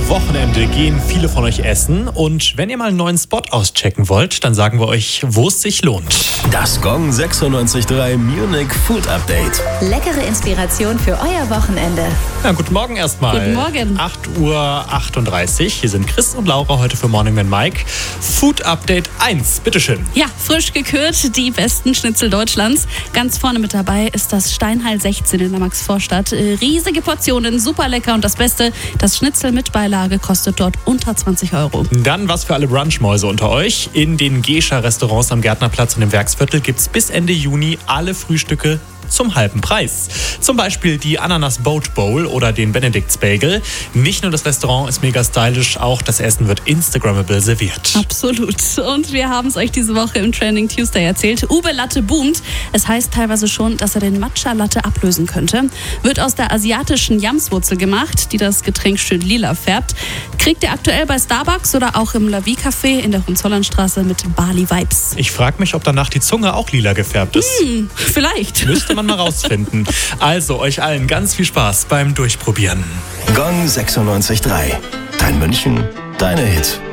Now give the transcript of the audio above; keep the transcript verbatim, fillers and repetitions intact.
Wochenende gehen viele von euch essen und wenn ihr mal einen neuen Spot auschecken wollt, dann sagen wir euch, wo es sich lohnt. Das Gong sechsundneunzig Komma drei Munich Food Update. Leckere Inspiration für euer Wochenende. Ja, guten Morgen erstmal. Guten Morgen. acht Uhr achtunddreißig. Hier sind Chris und Laura heute für Morning with Mike. Food Update eins, bitteschön. Ja, frisch gekürt, die besten Schnitzel Deutschlands. Ganz vorne mit dabei ist das Steinheil sechzehn in der Maxvorstadt. Riesige Portionen, super lecker und das Beste, das Schnitzel mit Beilage kostet dort unter zwanzig Euro. Dann was für alle Brunchmäuse unter euch. In den Gescha-Restaurants am Gärtnerplatz und im Werksviertel gibt es bis Ende Juni alle Frühstücke zum halben Preis. Zum Beispiel die Ananas Boat Bowl oder den Benedicts Bagel. Nicht nur das Restaurant ist mega stylisch, auch das Essen wird instagrammable serviert. Absolut. Und wir haben es euch diese Woche im Trending Tuesday erzählt. Ube Latte boomt. Es heißt teilweise schon, dass er den Matcha Latte ablösen könnte. Wird aus der asiatischen Yamswurzel gemacht, die das Getränk schön lila färbt. Kriegt ihr aktuell bei Starbucks oder auch im La Vie Café in der Hohenzollernstraße mit Bali Vibes. Ich frage mich, ob danach die Zunge auch lila gefärbt ist. Hm, vielleicht. Müsste man mal rausfinden. Also, euch allen ganz viel Spaß beim Durchprobieren. Gong sechsundneunzig Komma drei. Dein München, deine Hit.